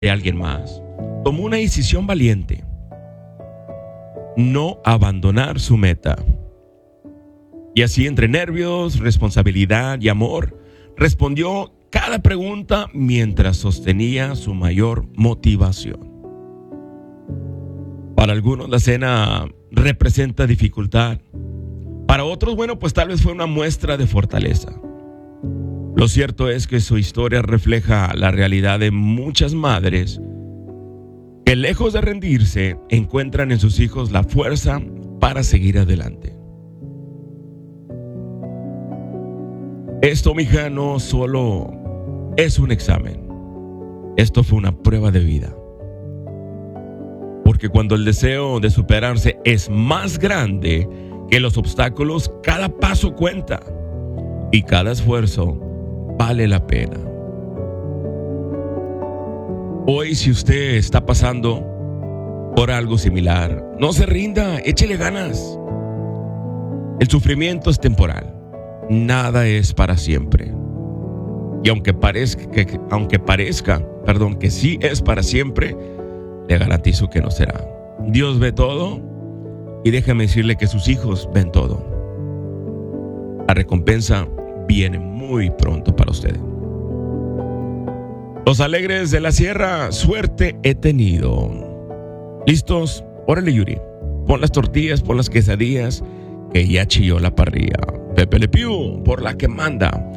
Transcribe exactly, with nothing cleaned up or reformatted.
de alguien más, tomó una decisión valiente: no abandonar su meta. Y así, entre nervios, responsabilidad y amor, respondió cada pregunta mientras sostenía su mayor motivación. Para algunos la cena representa dificultad. Para otros, bueno, pues tal vez fue una muestra de fortaleza. Lo cierto es que su historia refleja la realidad de muchas madres que, lejos de rendirse, encuentran en sus hijos la fuerza para seguir adelante. Esto, mija, no solo es un examen. Esto fue una prueba de vida. Porque cuando el deseo de superarse es más grande que los obstáculos, cada paso cuenta y cada esfuerzo vale la pena. Hoy, si usted está pasando por algo similar, no se rinda, échele ganas. El sufrimiento es temporal, nada es para siempre. Y aunque parezca, que, aunque parezca, perdón, que sí es para siempre, le garantizo que no será. Dios ve todo y déjame decirle que sus hijos ven todo. La recompensa viene muy pronto para usted. Los alegres de la sierra, suerte he tenido. ¿Listos? Órale, Yuri. Pon las tortillas, pon las quesadillas, que ya chilló la parrilla. Pepe Le Pew, por la que manda.